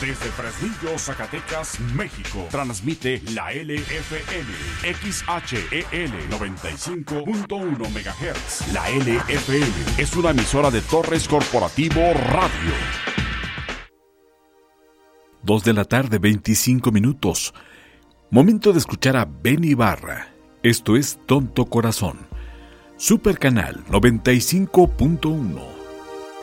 Desde Fresnillo, Zacatecas, México, transmite la LFN, XHEL 95.1 MHz. La LFN es una emisora de Torres Corporativo Radio. 2:25 p.m. Momento de escuchar a Benny Ibarra. Esto es Tonto Corazón. Super Canal 95.1.